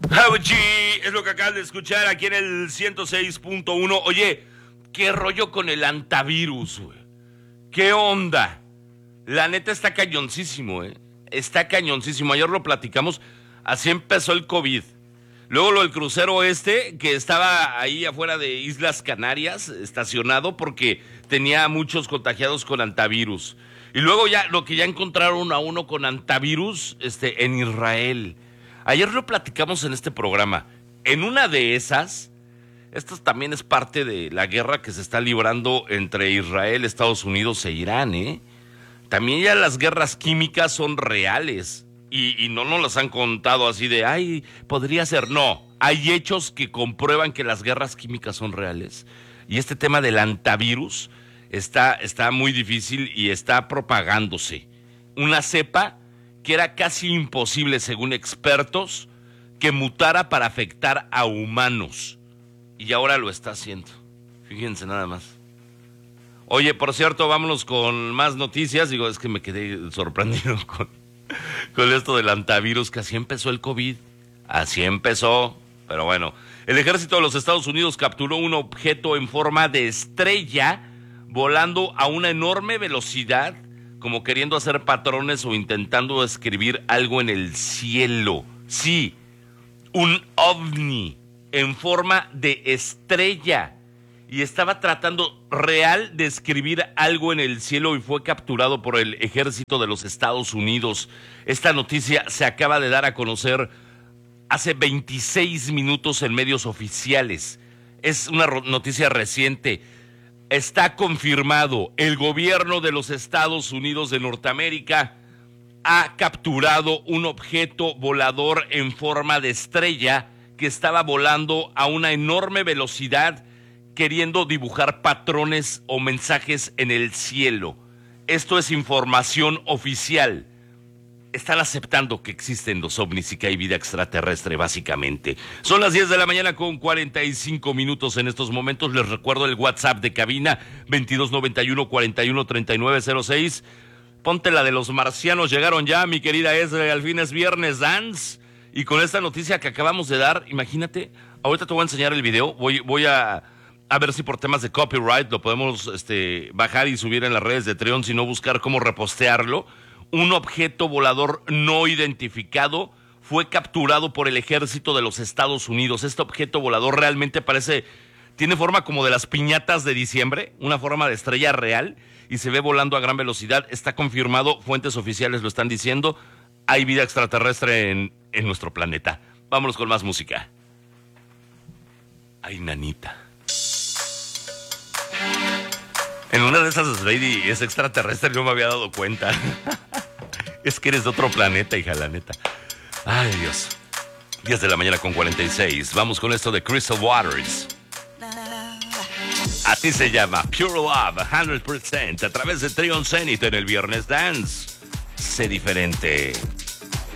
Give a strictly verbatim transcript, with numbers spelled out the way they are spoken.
Howdy, es lo que acabas de escuchar aquí en el ciento seis punto uno. Oye, ¿qué rollo con el antivirus, güey? ¿Qué onda? La neta está cañoncísimo, ¿eh? Está cañoncísimo. Ayer lo platicamos. Así empezó el COVID. Luego lo del crucero este, que estaba ahí afuera de Islas Canarias, estacionado porque tenía muchos contagiados con antivirus. Y luego ya lo que ya encontraron a uno con antivirus este, en Israel. Ayer lo platicamos en este programa. En una de esas, esto también es parte de la guerra que se está librando entre Israel, Estados Unidos e Irán, ¿eh? También ya las guerras químicas son reales. Y, y no nos las han contado así de, ay, podría ser. No, hay hechos que comprueban que las guerras químicas son reales. Y este tema del antivirus está, está muy difícil y está propagándose. Una cepa que era casi imposible, según expertos, que mutara para afectar a humanos. Y ahora lo está haciendo. Fíjense nada más. Oye, por cierto, vámonos con más noticias. Digo, es que me quedé sorprendido con, con esto del antivirus, que así empezó el COVID. Así empezó. Pero bueno, el ejército de los Estados Unidos capturó un objeto en forma de estrella volando a una enorme velocidad, como queriendo hacer patrones o intentando escribir algo en el cielo. Sí, un ovni en forma de estrella. Y estaba tratando real de escribir algo en el cielo y fue capturado por el ejército de los Estados Unidos. Esta noticia se acaba de dar a conocer hace veintiséis minutos en medios oficiales. Es una noticia reciente. Está confirmado, el gobierno de los Estados Unidos de Norteamérica ha capturado un objeto volador en forma de estrella que estaba volando a una enorme velocidad, queriendo dibujar patrones o mensajes en el cielo. Esto es información oficial. Están aceptando que existen los ovnis y que hay vida extraterrestre, básicamente. Son las diez de la mañana con cuarenta y cinco minutos en estos momentos. Les recuerdo el WhatsApp de cabina, veintidós noventa y uno, cuarenta y uno, treinta y nueve cero seis. Ponte la de los marcianos, llegaron ya, mi querida Esre, al fin es viernes dance. Y con esta noticia que acabamos de dar, imagínate, ahorita te voy a enseñar el video, voy, voy a... A ver si por temas de copyright lo podemos este, bajar y subir en las redes de Trión, si no buscar cómo repostearlo. Un objeto volador no identificado fue capturado por el ejército de los Estados Unidos. Este objeto volador realmente parece, tiene forma como de las piñatas de diciembre, una forma de estrella real, y se ve volando a gran velocidad. Está confirmado, fuentes oficiales lo están diciendo, hay vida extraterrestre en, en nuestro planeta. Vámonos con más música. Ay, nanita. En una de esas, Lady, es extraterrestre, no me había dado cuenta. Es que eres de otro planeta, hija, la neta. Ay, Dios. diez de la mañana con cuarenta y seis. Vamos con esto de Crystal Waters. Así se llama, Pure Love, cien por ciento, a través de Trion Zenith en el Viernes Dance. Sé diferente.